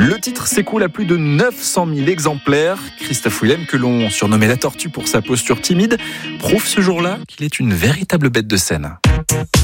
Le titre s'écoule à plus de 900 000 exemplaires. Christophe Willem, que l'on surnommait la tortue pour sa posture timide, prouve ce jour-là qu'il est une véritable bête de scène.